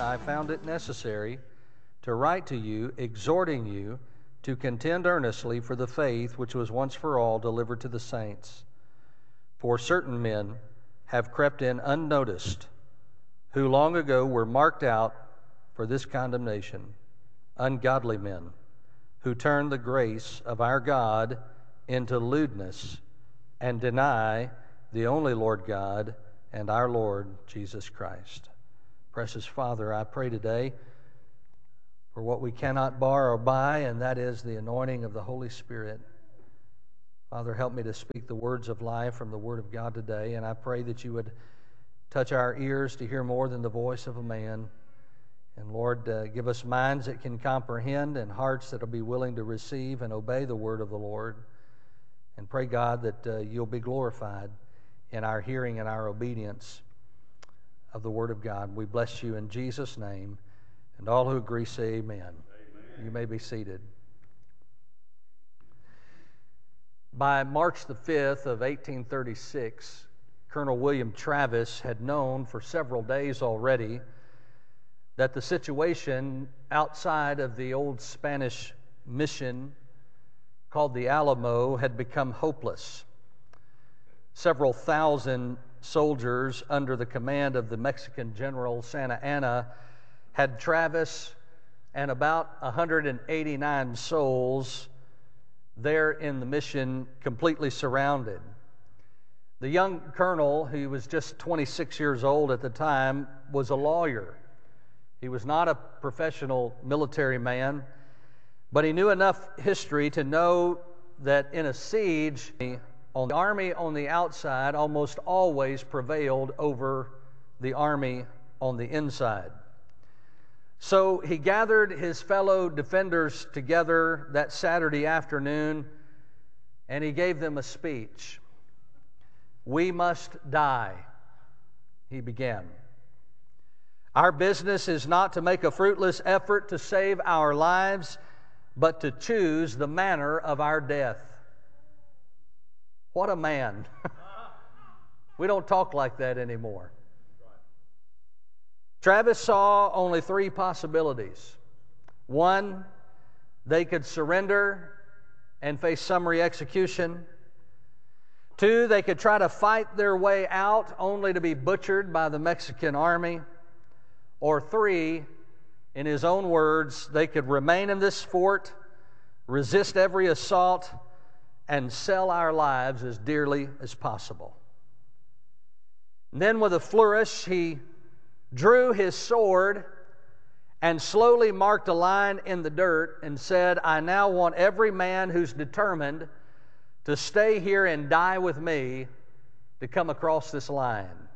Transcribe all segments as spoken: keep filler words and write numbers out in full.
I found it necessary to write to you, exhorting you to contend earnestly for the faith which was once for all delivered to the saints. For certain men have crept in unnoticed, who long ago were marked out for this condemnation, ungodly men, who turn the grace of our God into lewdness and deny the only Lord God and our Lord Jesus Christ. Precious Father, I pray today for what we cannot borrow or buy, and that is the anointing of the Holy Spirit. Father, help me to speak the words of life from the Word of God today, and I pray that you would touch our ears to hear more than the voice of a man. And Lord, uh, give us minds that can comprehend and hearts that will be willing to receive and obey the word of the Lord. And pray, God, that uh, you'll be glorified in our hearing and our obedience of the word of God. We bless you in Jesus' name. And all who agree say amen. Amen. You may be seated. By March the fifth of eighteen thirty-six, Colonel William Travis had known for several days already that the situation outside of the old Spanish mission called the Alamo had become hopeless. Several thousand soldiers under the command of the Mexican General Santa Anna had Travis and about one hundred eighty-nine souls there in the mission completely surrounded. The young colonel, who was just twenty-six years old at the time, was a lawyer. He was not a professional military man, but he knew enough history to know that in a siege, the army on the outside almost always prevailed over the army on the inside. So he gathered his fellow defenders together that Saturday afternoon, and he gave them a speech. "We must die," he began. "Our business is not to make a fruitless effort to save our lives, but to choose the manner of our death." What a man. We don't talk like that anymore. Travis saw only three possibilities. One, they could surrender and face summary execution. Two, they could try to fight their way out only to be butchered by the Mexican army. Or three, in his own words, they could remain in this fort, resist every assault, and sell our lives as dearly as possible. And then with a flourish, he drew his sword and slowly marked a line in the dirt and said, "I now want every man who's determined to stay here and die with me to come across this line."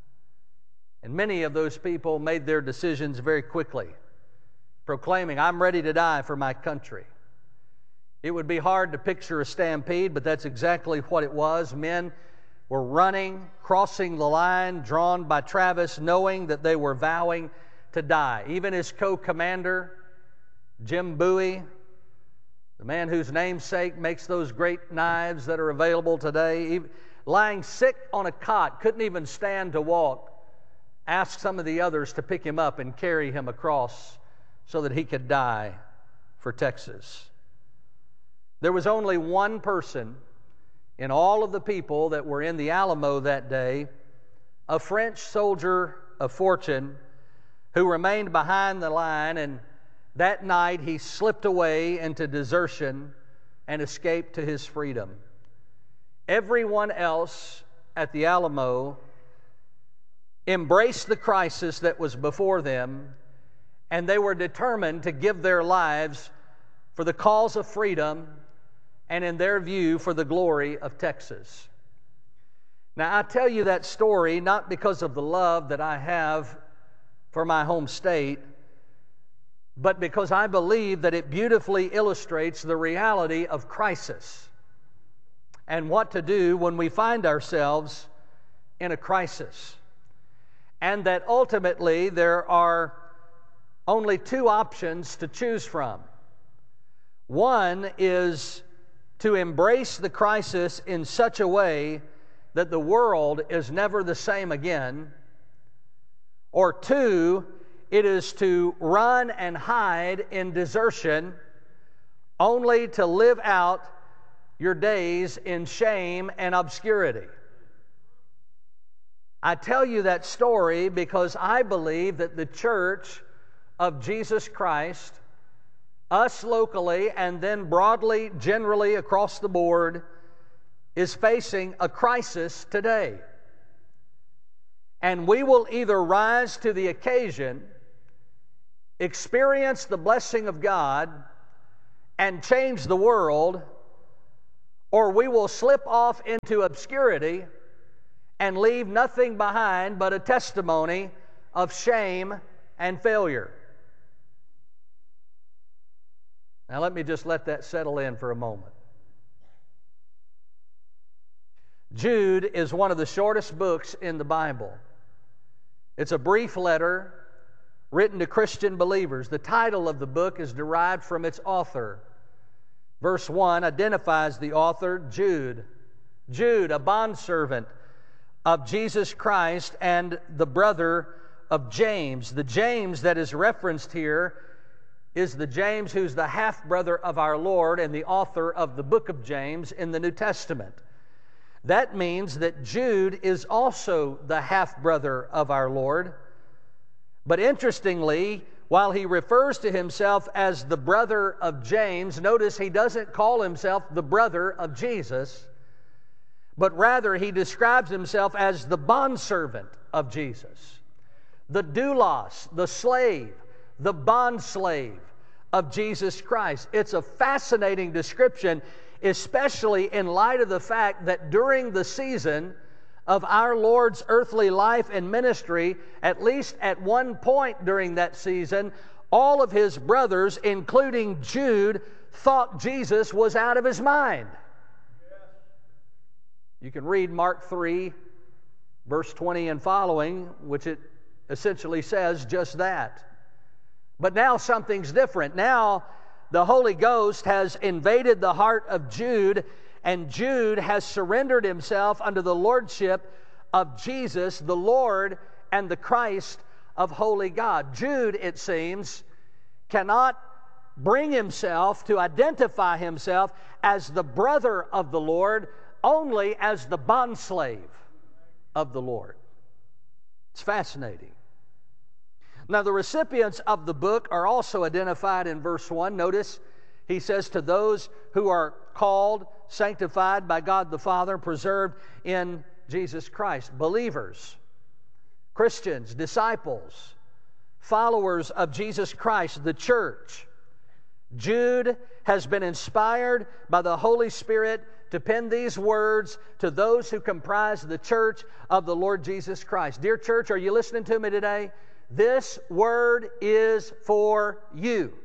And many of those people made their decisions very quickly, proclaiming, "I'm ready to die for my country." It would be hard to picture a stampede, but that's exactly what it was. Men were running, crossing the line, drawn by Travis, knowing that they were vowing to die. Even his co-commander, Jim Bowie, the man whose namesake makes those great knives that are available today, lying sick on a cot, couldn't even stand to walk, asked some of the others to pick him up and carry him across so that he could die for Texas. There was only one person in all of the people that were in the Alamo that day, a French soldier of fortune who remained behind the line, and that night he slipped away into desertion and escaped to his freedom. Everyone else at the Alamo embraced the crisis that was before them, and they were determined to give their lives for the cause of freedom and, in their view, for the glory of Texas. Now, I tell you that story not because of the love that I have for my home state, but because I believe that it beautifully illustrates the reality of crisis and what to do when we find ourselves in a crisis. And that ultimately there are only two options to choose from. One is to embrace the crisis in such a way that the world is never the same again. Or two It is to run and hide in desertion, only to live out your days in shame and obscurity. I tell you that story because I believe that the church of Jesus Christ, us locally and then broadly, generally across the board, is facing a crisis today. And we will either rise to the occasion, experience the blessing of God, and change the world, or we will slip off into obscurity and leave nothing behind but a testimony of shame and failure. Now let me just let that settle in for a moment. Jude is one of the shortest books in the Bible. It's a brief letter written to Christian believers. The title of the book is derived from its author. Verse one identifies the author, Jude. Jude, a bondservant of Jesus Christ and the brother of James. The James that is referenced here is the James who's the half-brother of our Lord and the author of the book of James in the New Testament. That means that Jude is also the half-brother of our Lord. But interestingly, while he refers to himself as the brother of James, notice he doesn't call himself the brother of Jesus, but rather he describes himself as the bondservant of Jesus, the doulos, the slave, the bondslave of Jesus Christ. It's a fascinating description, especially in light of the fact that during the season of our Lord's earthly life and ministry, at least at one point during that season, all of his brothers, including Jude, thought Jesus was out of his mind. You can read Mark three, verse twenty and following, which it essentially says just that. But now something's different. Now the Holy Ghost has invaded the heart of Jude, and Jude has surrendered himself under the lordship of Jesus, the Lord and the Christ of holy God. Jude, it seems, cannot bring himself to identify himself as the brother of the Lord, only as the bondslave of the Lord. It's fascinating. Now, the recipients of the book are also identified in verse one. Notice he says, to those who are called, sanctified by God the Father, preserved in Jesus Christ. Believers, Christians, disciples, followers of Jesus Christ, the church. Jude has been inspired by the Holy Spirit to pen these words to those who comprise the church of the Lord Jesus Christ. Dear church, are you listening to me today? This word is for you.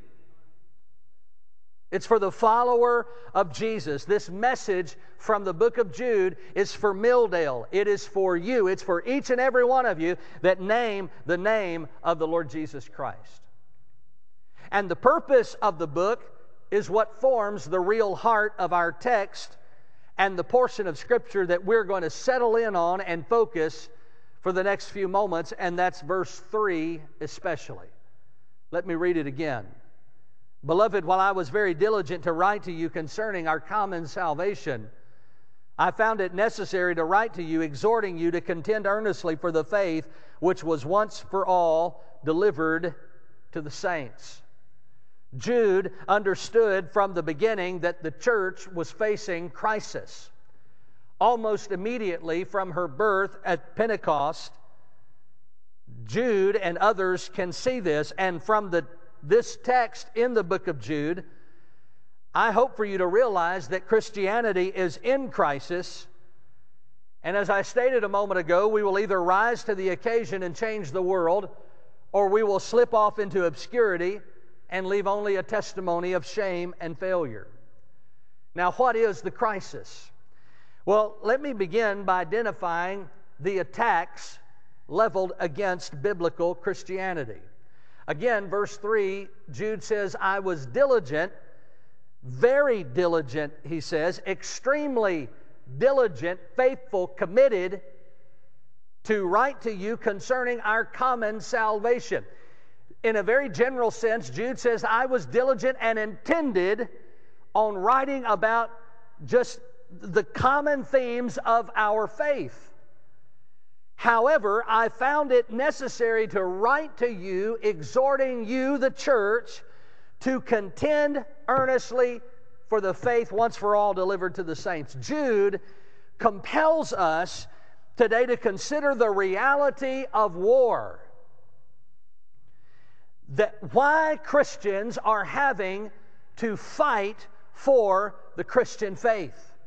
It's for the follower of Jesus. This message from the book of Jude is for Milldale. It is for you. It's for each and every one of you that name the name of the Lord Jesus Christ. And the purpose of the book is what forms the real heart of our text and the portion of Scripture that we're going to settle in on and focus for the next few moments, and that's verse three especially. Let me read it again. Beloved, while I was very diligent to write to you concerning our common salvation, I found it necessary to write to you, exhorting you to contend earnestly for the faith which was once for all delivered to the saints. Jude understood from the beginning that the church was facing crisis. Almost immediately from her birth at Pentecost, Jude and others can see this, and from the this text in the book of Jude, I hope for you to realize that Christianity is in crisis. And as I stated a moment ago, we will either rise to the occasion and change the world, or we will slip off into obscurity and leave only a testimony of shame and failure. Now, what is the crisis? Well, let me begin by identifying the attacks leveled against biblical Christianity. Again, verse three, Jude says, I was diligent, very diligent, he says, extremely diligent, faithful, committed to write to you concerning our common salvation. In a very general sense, Jude says, I was diligent and intended on writing about just the common themes of our faith. However, I found it necessary to write to you, exhorting you, the church, to contend earnestly for the faith once for all delivered to the saints. Jude compels us today to consider the reality of war. That why Christians are having to fight for the Christian faith.